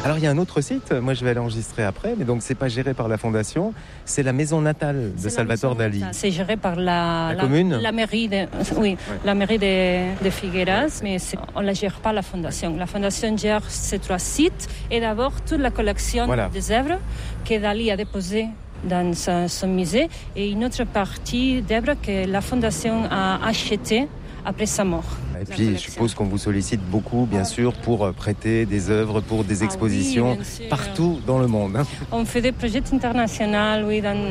Alors il y a un autre site, moi je vais aller enregistrer après, mais donc c'est pas géré par la fondation, c'est la maison natale de Salvador Dali. C'est géré par la commune. La mairie la mairie de Figueras, mais on ne la gère pas la fondation. La fondation gère ces 3 sites et d'abord toute la collection des œuvres que Dali a déposées dans son musée et une autre partie d'œuvres que la fondation a achetées après sa mort. Et puis, je suppose qu'on vous sollicite beaucoup, bien sûr, pour prêter des œuvres, pour des expositions partout dans le monde. On fait des projets internationaux,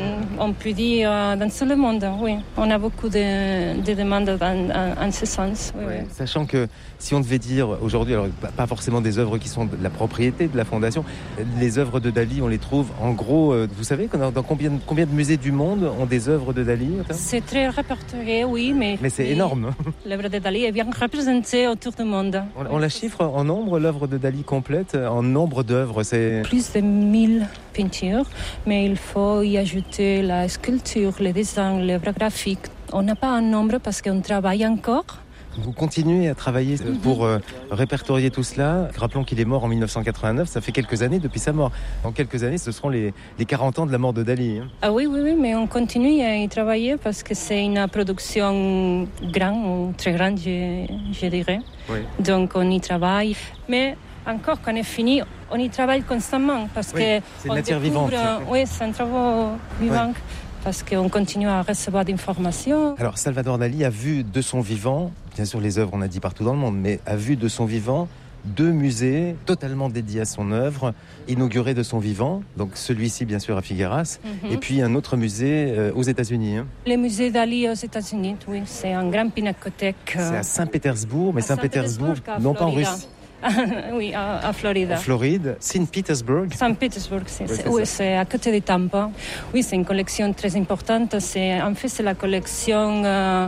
on peut dire dans tout le monde, oui. On a beaucoup de demandes en ce sens. Oui. Sachant que si on devait dire aujourd'hui, alors pas forcément des œuvres qui sont de la propriété de la Fondation, les œuvres de Dali, on les trouve en gros, vous savez, dans combien de musées du monde ont des œuvres de Dali? C'est très répertorié, oui, mais c'est énorme. L'œuvre de Dali est bien représentée autour du monde. On la chiffre en nombre, l'œuvre de Dali complète, en nombre d'œuvres, c'est... Plus de 1000 peintures, mais il faut y ajouter la sculpture, le dessin, l'œuvre graphique. On n'a pas un nombre parce qu'on travaille encore. Vous continuez à travailler pour répertorier tout cela. Rappelons qu'il est mort en 1989, ça fait quelques années depuis sa mort. Dans quelques années, ce seront les 40 ans de la mort de Dali. Ah oui, mais on continue à y travailler parce que c'est une production grande, ou très grande, je dirais. Oui. Donc on y travaille. Mais encore quand on est fini, on y travaille constamment parce que c'est une matière vivante. Oui, c'est un travail vivant. Oui. Parce qu'on continue à recevoir des informations. Alors, Salvador Dali a vu de son vivant, bien sûr les œuvres on a dit partout dans le monde, mais a vu de son vivant 2 musées totalement dédiés à son œuvre, inaugurés de son vivant, donc celui-ci bien sûr à Figueras, et puis un autre musée aux États-Unis. Le musée Dali aux États-Unis, oui, c'est un grand pinacothèque. C'est à Saint-Pétersbourg, mais Saint-Pétersbourg, non pas en Russie. Oui, à Floride. En Floride, Saint-Pétersbourg. Saint-Pétersbourg, c'est à côté de Tampa. Oui, c'est une collection très importante. C'est la collection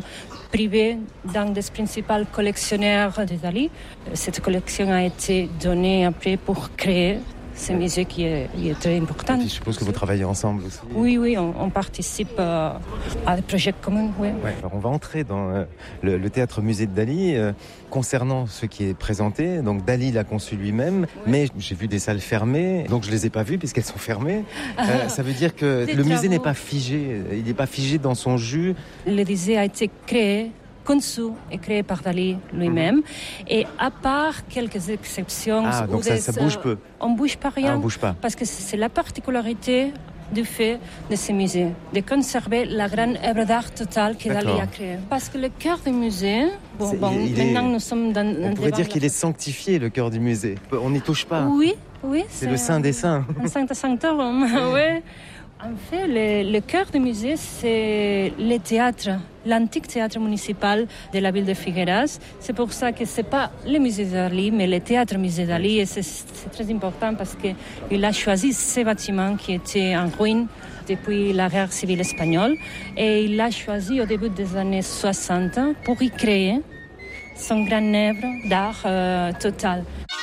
privée d'un des principaux collectionneurs de Dali. Cette collection a été donnée après pour créer ce musée qui est très important. Je suppose que vous travaillez ensemble aussi. Oui, on participe à des projets communs. Oui. Alors on va entrer dans le théâtre-musée de Dali. Concernant ce qui est présenté, donc Dali l'a conçu lui-même, mais j'ai vu des salles fermées, donc je les ai pas vues puisqu'elles sont fermées. Ça veut dire que le musée n'est pas figé, il n'est pas figé dans son jus. Le musée a été conçu et créé par Dali lui-même. Et à part quelques exceptions... donc ça bouge peu. On ne bouge pas rien. On bouge pas. Parce que c'est la particularité du fait de ce musée, de conserver la grande œuvre d'art totale que Dali a créée. Parce que le cœur du musée... maintenant nous sommes dans... On pourrait dire qu'il est sanctifié, le cœur du musée. On n'y touche pas. Oui. C'est le saint des saints. Un saint sanctorum, oui. En fait, le cœur du musée, c'est le théâtre, l'antique théâtre municipal de la ville de Figueras. C'est pour ça que ce n'est pas le musée Dali, mais le théâtre musée Dali. Et c'est très important parce qu'il a choisi ces bâtiments qui étaient en ruine depuis la guerre civile espagnole. Et il l'a choisi au début des années 60 pour y créer son grand œuvre d'art total.